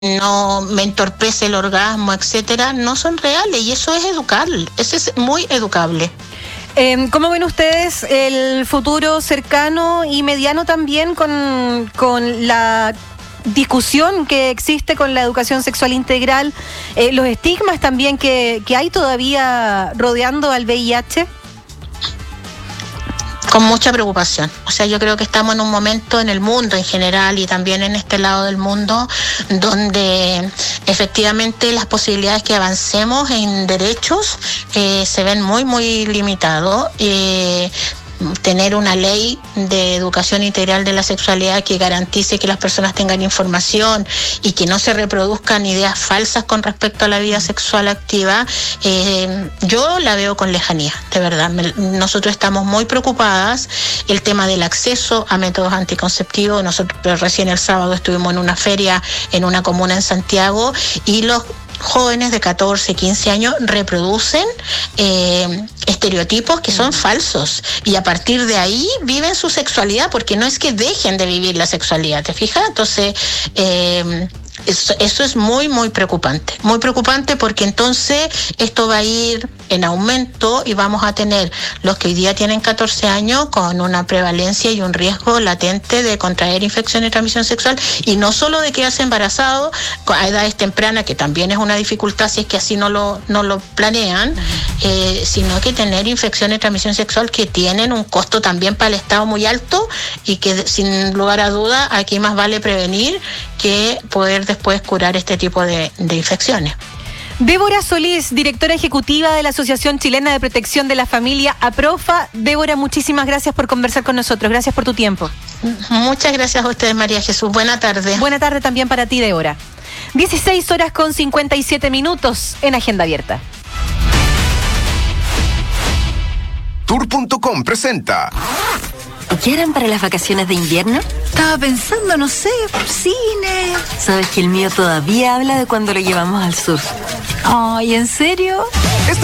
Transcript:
no me entorpece el orgasmo, etcétera, no son reales, y eso es educable, eso es muy educable. ¿Cómo ven ustedes el futuro cercano y mediano también con la discusión que existe con la educación sexual integral, los estigmas también que hay todavía rodeando al VIH? Con mucha preocupación. O sea, yo creo que estamos en un momento en el mundo en general y también en este lado del mundo donde efectivamente las posibilidades que avancemos en derechos se ven muy, muy limitados. Tener una ley de educación integral de la sexualidad que garantice que las personas tengan información y que no se reproduzcan ideas falsas con respecto a la vida sexual activa, yo la veo con lejanía, de verdad. Nosotros estamos muy preocupadas. El tema del acceso a métodos anticonceptivos, nosotros recién el sábado estuvimos en una feria en una comuna en Santiago y los jóvenes de 14, 15 años reproducen estereotipos que son falsos y a partir de ahí viven su sexualidad, porque no es que dejen de vivir la sexualidad, ¿te fijas? Entonces, eso es muy, muy preocupante porque entonces esto va a ir en aumento y vamos a tener los que hoy día tienen 14 años con una prevalencia y un riesgo latente de contraer infección de transmisión sexual, y no solo de quedarse embarazado a edades tempranas, que también es una dificultad si es que así no lo planean, sino que tener infecciones de transmisión sexual que tienen un costo también para el Estado muy alto y que sin lugar a duda aquí más vale prevenir que poder después curar este tipo de infecciones. Débora Solís, directora ejecutiva de la Asociación Chilena de Protección de la Familia, APROFA. Débora, muchísimas gracias por conversar con nosotros. Gracias por tu tiempo. Muchas gracias a ustedes, María Jesús. Buena tarde. Buena tarde también para ti, Débora. 16:57 en Agenda Abierta. Tour.com presenta. ¿Qué harán para las vacaciones de invierno? Estaba pensando, no sé, cine. Sabes que el mío todavía habla de cuando lo llevamos al sur. Ay, ¿en serio?